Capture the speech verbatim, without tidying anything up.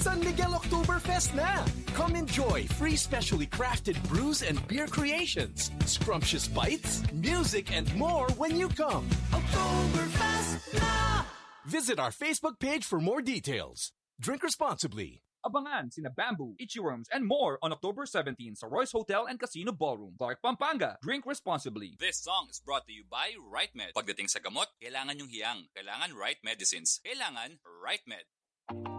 San Miguel Oktoberfest na! Come enjoy free specially crafted brews and beer creations, scrumptious bites, music, and more when you come. Oktoberfest na! Visit our Facebook page for more details. Drink responsibly. Abangan sina Bamboo, Itchyworms, and more on October seventeenth sa Royce Hotel and Casino Ballroom, Clark, Pampanga. Drink responsibly. This song is brought to you by RightMed. Pagdating sa gamot, kailangan yung hiyang. Kailangan Right Medicines. Kailangan RightMed.